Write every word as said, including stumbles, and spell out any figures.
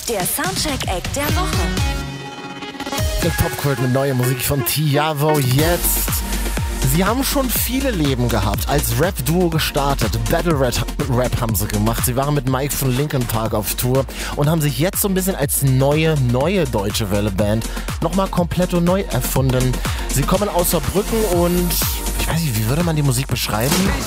Der Soundcheck-Act der Woche. Der Popkult mit neuer Musik von Tiavo jetzt. Sie haben schon viele Leben gehabt, als Rap-Duo gestartet. Battle-Rap haben sie gemacht. Sie waren mit Mike von Linkin Park auf Tour und haben sich jetzt so ein bisschen als neue, neue Deutsche Welle-Band nochmal komplett und neu erfunden. Sie kommen aus Saarbrücken und ich weiß nicht, wie würde man die Musik beschreiben?